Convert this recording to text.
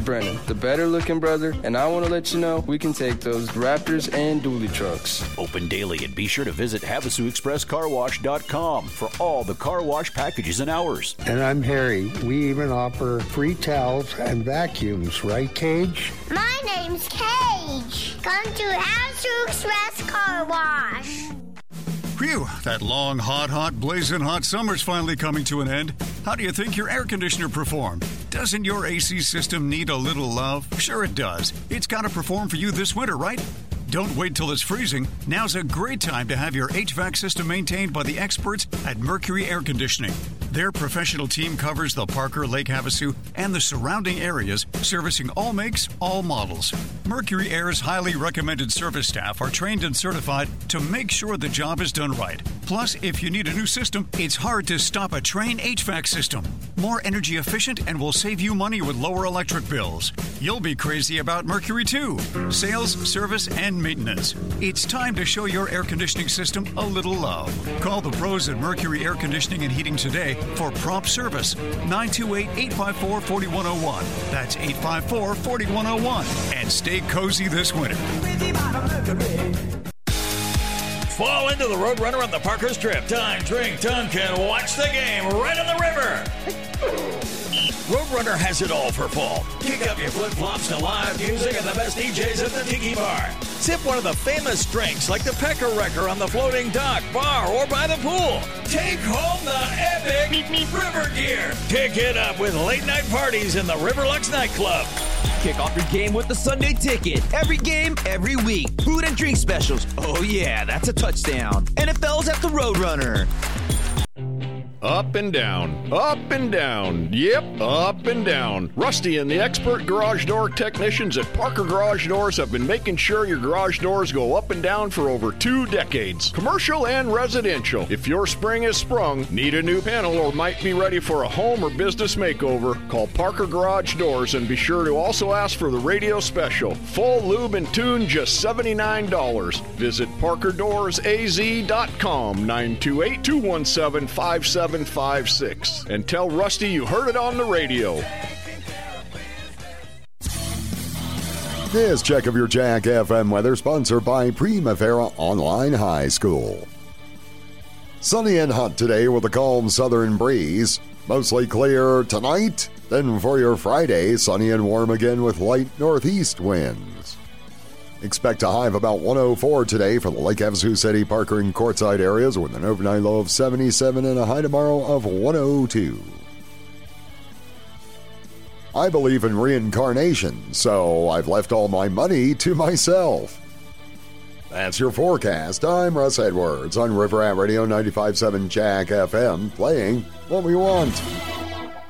Brennan, the better-looking brother, and I want to let you know we can take those Raptors and dually trucks. Open daily, and be sure to visit HavaSuExpressCarWash.com for all the car wash packages and hours. And I'm Harry. We even offer free towels and vacuums, right, Cage? My name's Cage. Come to Havasu Express Car Wash. Phew, that long, hot, blazing hot summer's finally coming to an end. How do you think your air conditioner performed? Doesn't your AC system need a little love? Sure it does. It's got to perform for you this winter, right? Don't wait till it's freezing. Now's a great time to have your HVAC system maintained by the experts at Mercury Air Conditioning. Their professional team covers the Parker, Lake Havasu, and the surrounding areas, servicing all makes, all models. Mercury Air's highly recommended service staff are trained and certified to make sure the job is done right. Plus, if you need a new system, it's hard to stop a Trane HVAC system. More energy efficient and will save you money with lower electric bills. You'll be crazy about Mercury too. Sales, service, and maintenance. It's time to show your air conditioning system a little love. Call the pros at Mercury Air Conditioning and Heating today for prompt service. 928-854-4101. That's 854-4101. And stay cozy this winter. Fall into the Roadrunner on the Parker Strip. Dine, drink, dunk, and watch the game right on the river. Roadrunner has it all for fall. Kick up your flip-flops to live music and the best DJs at the Tiki Bar. Sip one of the famous drinks like the Pecker Wrecker on the floating dock, bar, or by the pool. Take home the epic river gear. Kick it up with late-night parties in the Riverlux nightclub. Kick off your game with the Sunday Ticket. Every game, every week. Food and drink specials. Oh yeah, that's a touchdown. NFL's at the Roadrunner. Up and down, up and down, yep, up and down. Rusty and the expert garage door technicians at Parker Garage Doors have been making sure your garage doors go up and down for over 2 decades. Commercial and residential. If your spring is sprung, need a new panel, or might be ready for a home or business makeover, call Parker Garage Doors and be sure to also ask for the radio special. Full lube and tune, just $79. Visit ParkerDoorsAZ.com, 928-217-5756. And tell Rusty you heard it on the radio. This check of your Jack FM weather sponsored by Primavera Online High School. Sunny and hot today with a calm southern breeze. Mostly clear tonight. Then for your Friday, sunny and warm again with light northeast winds. Expect a high of about 104 today for the Lake Havasu City, Parker, and Quartzsite areas with an overnight low of 77 and a high tomorrow of 102. I believe in reincarnation, so I've left all my money to myself. That's your forecast. I'm Russ Edwards on River Rat Radio 95.7 Jack FM, playing what we want.